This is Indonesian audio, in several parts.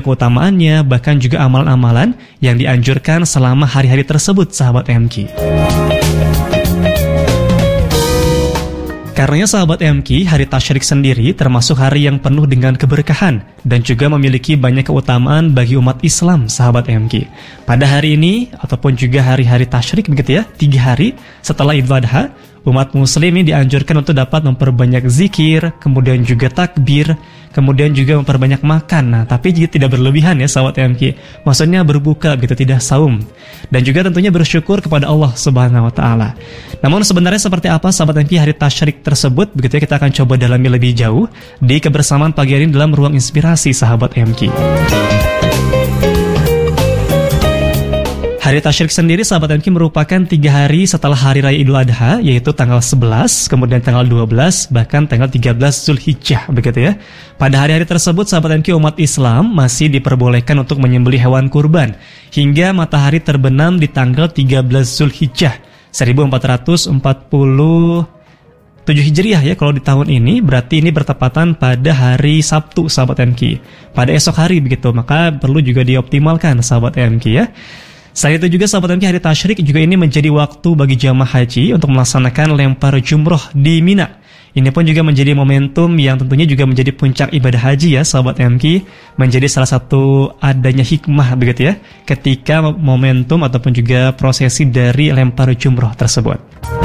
keutamaannya, bahkan juga amalan-amalan yang dianjurkan selama hari-hari tersebut, sahabat MQ. Karenanya sahabat MQ, hari tasyrik sendiri termasuk hari yang penuh dengan keberkahan dan juga memiliki banyak keutamaan bagi umat Islam, sahabat MQ. Pada hari ini ataupun juga hari-hari tasyrik begitu ya, 3 hari setelah Idul Adha, umat muslim ini dianjurkan untuk dapat memperbanyak zikir, kemudian juga takbir, kemudian juga memperbanyak makan. Nah, tapi tidak berlebihan ya sahabat MQ. Maksudnya berbuka begitu, tidak saum. Dan juga tentunya bersyukur kepada Allah Subhanahu wa taala. Namun sebenarnya seperti apa sahabat MQ hari tasyrik tersebut? Begitu ya, kita akan coba dalami lebih jauh di kebersamaan pagi hari ini dalam ruang inspirasi sahabat MQ. Hari tasyrik sendiri sahabat MQ merupakan 3 hari setelah hari raya Idul Adha, yaitu tanggal 11, kemudian tanggal 12, bahkan tanggal 13 Zulhijjah begitu ya. Pada hari-hari tersebut sahabat MQ, umat Islam masih diperbolehkan untuk menyembelih hewan kurban hingga matahari terbenam di tanggal 13 Zulhijjah 1447 Hijriah ya kalau di tahun ini, berarti ini bertepatan pada hari Sabtu sahabat MQ. Pada esok hari begitu, maka perlu juga dioptimalkan sahabat MQ ya. Selain itu juga sahabat MQ, hari tasyrik juga ini menjadi waktu bagi jamaah haji untuk melaksanakan lempar jumroh di Mina. Ini pun juga menjadi momentum yang tentunya juga menjadi puncak ibadah haji ya sahabat MQ, menjadi salah satu adanya hikmah begitu ya ketika momentum ataupun juga prosesi dari lempar jumroh tersebut.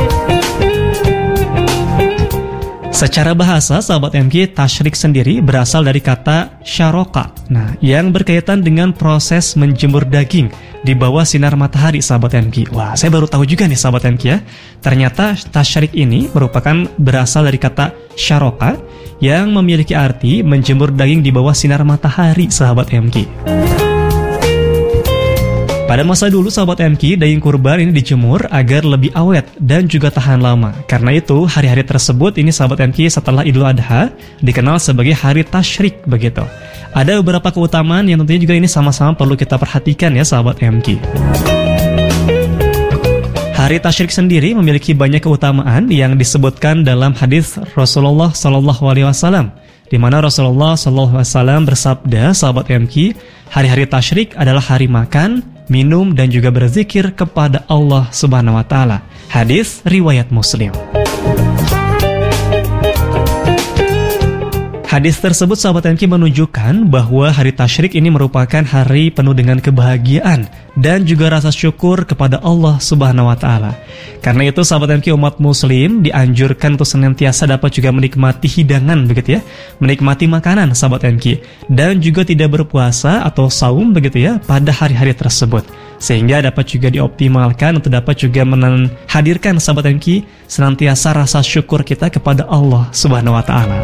Secara bahasa, sahabat MQ, tasyrik sendiri berasal dari kata syaroka. Nah, yang berkaitan dengan proses menjemur daging di bawah sinar matahari, sahabat MQ. Wah, saya baru tahu juga nih, sahabat MQ ya. Ternyata tasyrik ini merupakan berasal dari kata syaroka yang memiliki arti menjemur daging di bawah sinar matahari, sahabat MQ. Pada masa dulu sahabat MQ, daging kurban ini dijemur agar lebih awet dan juga tahan lama. Karena itu hari-hari tersebut ini sahabat MQ setelah Idul Adha dikenal sebagai hari tasyrik begitu. Ada beberapa keutamaan yang tentunya juga ini sama-sama perlu kita perhatikan ya sahabat MQ. Hari tasyrik sendiri memiliki banyak keutamaan yang disebutkan dalam hadis Rasulullah SAW, di mana Rasulullah SAW bersabda, sahabat MQ, hari-hari tasyrik adalah hari makan, minum dan juga berzikir kepada Allah Subhanahu wa taala. Hadis riwayat Muslim. Hadis tersebut sahabat MQ menunjukkan bahwa hari tasyrik ini merupakan hari penuh dengan kebahagiaan dan juga rasa syukur kepada Allah Subhanahu wa taala. Karena itu sahabat MQ, umat muslim dianjurkan untuk senantiasa dapat juga menikmati hidangan begitu ya, menikmati makanan sahabat MQ, dan juga tidak berpuasa atau saum begitu ya pada hari-hari tersebut. Sehingga dapat juga dioptimalkan untuk dapat juga menghadirkan sahabat MQ senantiasa rasa syukur kita kepada Allah Subhanahu wa taala.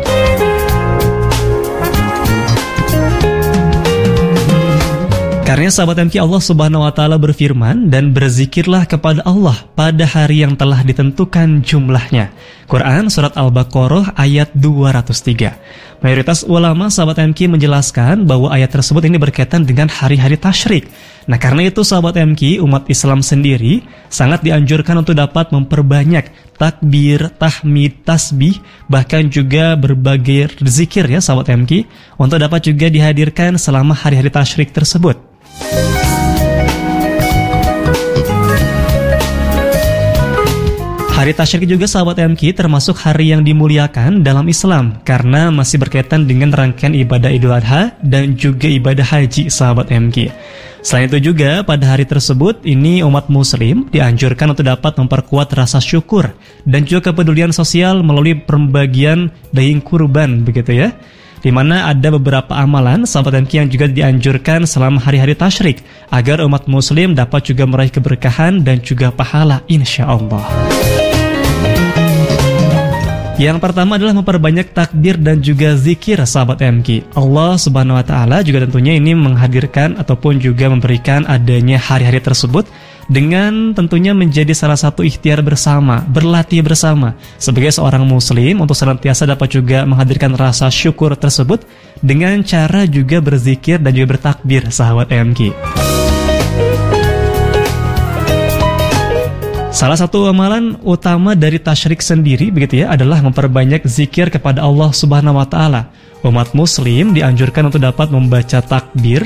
Karena sahabat MQ, Allah Subhanahu wa taala berfirman, dan berzikirlah kepada Allah pada hari yang telah ditentukan jumlahnya. Quran surat Al-Baqarah ayat 203. Mayoritas ulama sahabat MQ menjelaskan bahwa ayat tersebut ini berkaitan dengan hari-hari tasyrik. Nah, karena itu sahabat MQ, umat Islam sendiri sangat dianjurkan untuk dapat memperbanyak takbir, tahmid, tasbih, bahkan juga berbagai zikir ya sahabat MQ, untuk dapat juga dihadirkan selama hari-hari tasyrik tersebut. Hari tasyrik juga sahabat MQ termasuk hari yang dimuliakan dalam Islam karena masih berkaitan dengan rangkaian ibadah Idul Adha dan juga ibadah haji sahabat MQ. Selain itu juga pada hari tersebut ini umat muslim dianjurkan untuk dapat memperkuat rasa syukur dan juga kepedulian sosial melalui pembagian daging kurban begitu ya. Di mana ada beberapa amalan sahabat MQ yang juga dianjurkan selama hari-hari tasyrik agar umat muslim dapat juga meraih keberkahan dan juga pahala insyaallah. Yang pertama adalah memperbanyak takbir dan juga zikir sahabat MQ. Allah Subhanahu wa taala juga tentunya ini menghadirkan ataupun juga memberikan adanya hari-hari tersebut dengan tentunya menjadi salah satu ikhtiar bersama, berlatih bersama sebagai seorang muslim untuk senantiasa dapat juga menghadirkan rasa syukur tersebut dengan cara juga berzikir dan juga bertakbir sahabat MQ. Salah satu amalan utama dari tasyrik sendiri begitu ya adalah memperbanyak zikir kepada Allah Subhanahu wa taala. Umat muslim dianjurkan untuk dapat membaca takbir